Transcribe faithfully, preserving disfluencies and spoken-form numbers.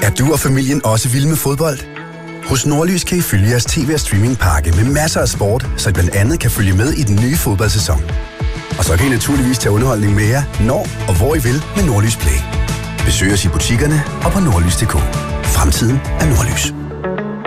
Er du og familien også vilde med fodbold? Hos Nordlys kan I følge jeres tv- og streamingpakke med masser af sport, så I blandt andet kan følge med i den nye fodboldsæson. Og så kan I naturligvis tage underholdning med jer, når og hvor I vil med Nordlys Play. Besøg os i butikkerne og på nordlys punktum d k. Fremtiden er Nordlys.